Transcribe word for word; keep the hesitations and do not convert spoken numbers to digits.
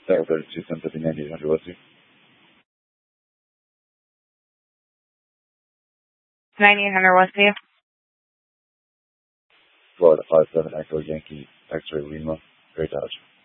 Tower thirty-two, seven fifty, ninety-eight hundred, what's it? ninety-eight hundred, what's it? Florida five seven Echo Yankee X-ray Lima, Great Dodge.